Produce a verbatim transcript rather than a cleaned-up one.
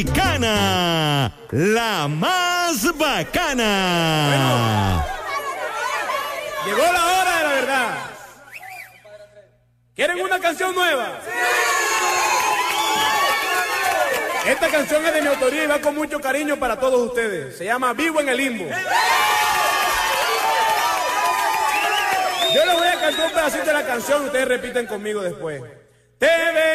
Bacana, la más bacana. Bueno, llegó la hora de la verdad. ¿Quieren una canción nueva? Esta canción es de mi autoría y va con mucho cariño para todos ustedes. Se llama Vivo en el Limbo. Yo les voy a cantar un pedacito de la canción y ustedes repiten conmigo después. Te